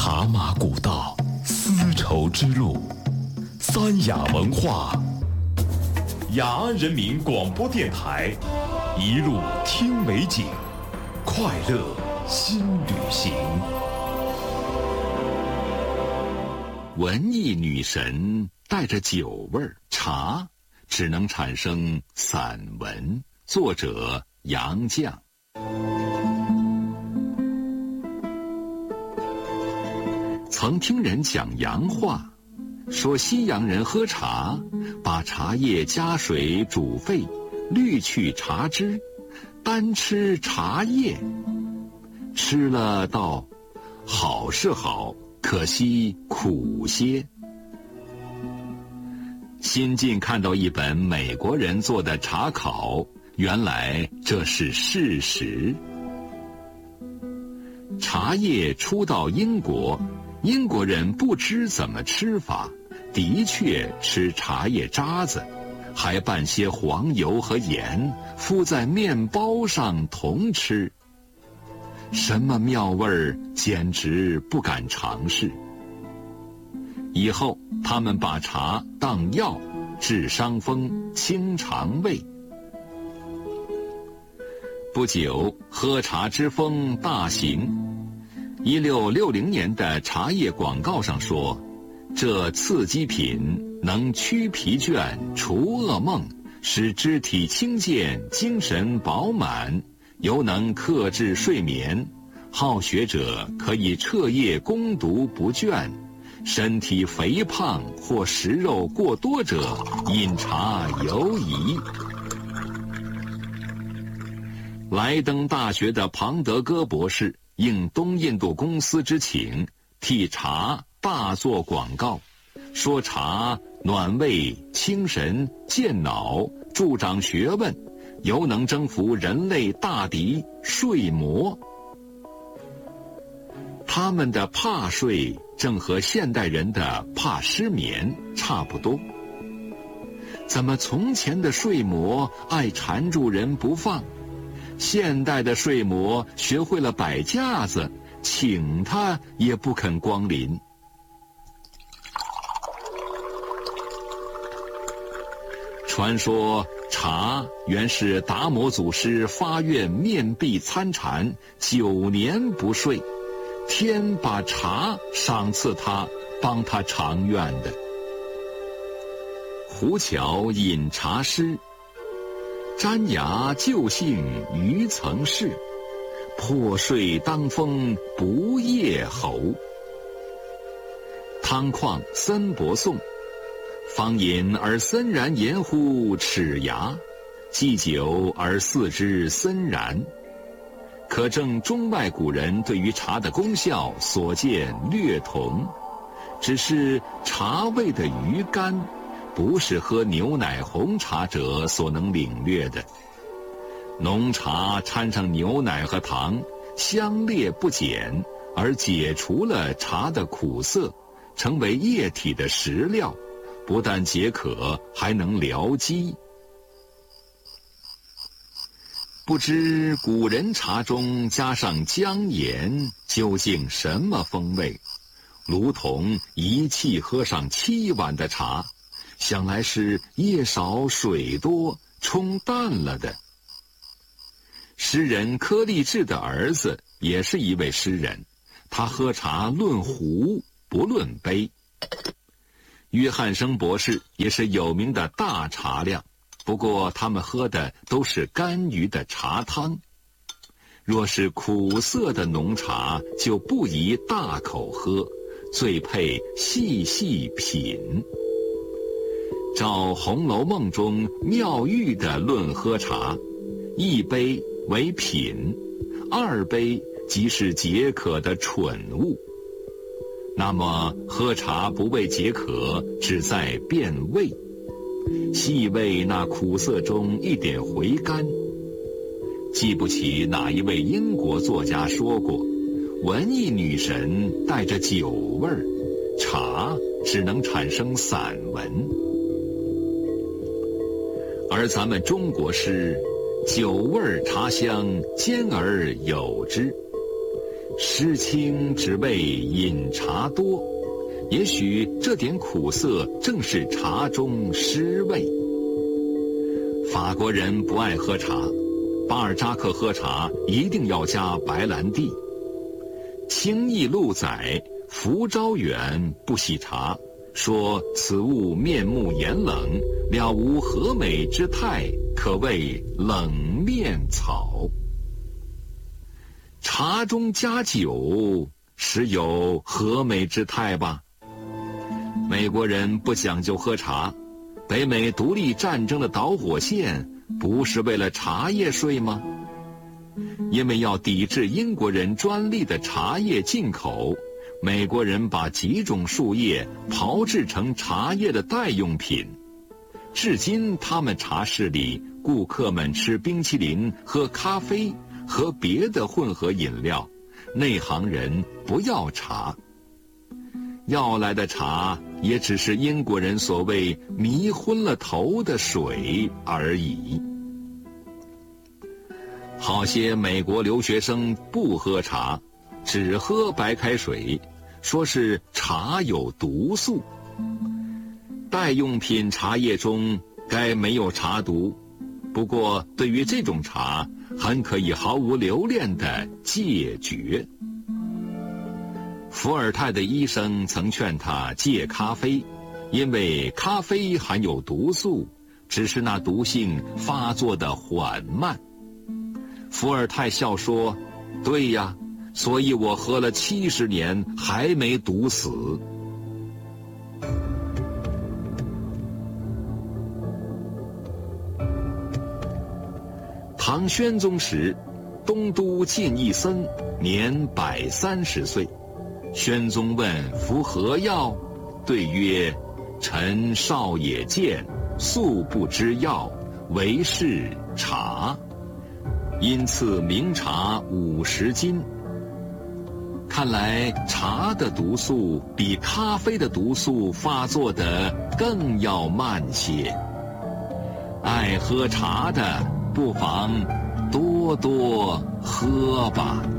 茶马古道，丝绸之路，三雅文化，雅安人民广播电台，一路听美景，快乐新旅行。 文艺女神带着酒味儿，茶只能产生散文。作者杨绛。曾听人讲洋话，说西洋人喝茶，把茶叶加水煮沸，滤去茶汁，单吃茶叶。吃了道好是好，可惜苦些。新近看到一本美国人做的茶考，原来这是事实。茶叶初到英国，英国人不知怎么吃法，的确吃茶叶渣子，还拌些黄油和盐，敷在面包上同吃。什么妙味儿，简直不敢尝试。以后他们把茶当药，治伤风，清肠胃。不久，喝茶之风大行。1660年的茶叶广告上说，这刺激品能驱疲倦、除噩梦，使肢体轻健、精神饱满，犹能克制睡眠。好学者可以彻夜攻读不倦，身体肥胖或食肉过多者，饮茶尤宜。莱登大学的庞德戈博士应东印度公司之请，替茶大做广告，说茶暖胃、清神、健脑、助长学问，犹能征服人类大敌睡魔。他们的怕睡正和现代人的怕失眠差不多。怎么从前的睡魔爱缠住人不放，现代的睡魔学会了摆架子，请他也不肯光临。传说茶原是达摩祖师发愿面壁参禅9年不睡，天把茶赏赐他，帮他偿愿的。胡桥饮茶诗：沾牙旧姓余曾是，破睡当风不夜侯。汤况森伯颂：方饮而森然言乎齿牙，既久而似之森然。可证中外古人对于茶的功效所见略同，只是茶味的余甘，不是喝牛奶红茶者所能领略的。浓茶掺上牛奶和糖，香烈不减，而解除了茶的苦涩，成为液体的食料，不但解渴，还能疗饥。不知古人茶中加上姜盐，究竟什么风味？如同一气喝上7碗的茶，想来是叶少水多，冲淡了的。诗人柯立志的儿子也是一位诗人，他喝茶论壶，不论杯。约翰生博士也是有名的大茶量，不过他们喝的都是甘于的茶汤。若是苦涩的浓茶，就不宜大口喝，最配细细品。照《红楼梦》中妙玉的论喝茶，1杯为品，2杯即是解渴的蠢物。那么喝茶不为解渴，只在变味，细味那苦涩中一点回甘。记不起哪一位英国作家说过，文艺女神带着酒味儿，茶只能产生散文。而咱们中国诗，酒味茶香兼而有之。 诗清只为饮茶多，也许这点苦涩正是茶中诗味。法国人不爱喝茶，巴尔扎克喝茶一定要加白兰地。清逸路载福昭远不喜茶，说此物面目严冷，了无和美之态，可谓冷面草。茶中加酒，实有和美之态吧？美国人不讲究喝茶，北美独立战争的导火线不是为了茶叶税吗？因为要抵制英国人专利的茶叶进口，美国人把几种树叶炮制成茶叶的代用品。至今他们茶室里顾客们吃冰淇淋、喝咖啡和别的混合饮料，内行人不要茶。要来的茶也只是英国人所谓迷昏了头的水而已。好些美国留学生不喝茶，只喝白开水，说是茶有毒素。代用品茶叶中该没有茶毒，不过对于这种茶很可以毫无留恋地戒绝。伏尔泰的医生曾劝他戒咖啡，因为咖啡含有毒素，只是那毒性发作的缓慢。伏尔泰笑说：“对呀，所以我喝了70年还没毒死。”唐宣宗时，东都进一僧，年130岁。宣宗问服何药，对曰：“臣少也见，素不知药，唯是茶。”因赐名茶50斤。看来茶的毒素比咖啡的毒素发作的更要慢些。爱喝茶的不妨多多喝吧。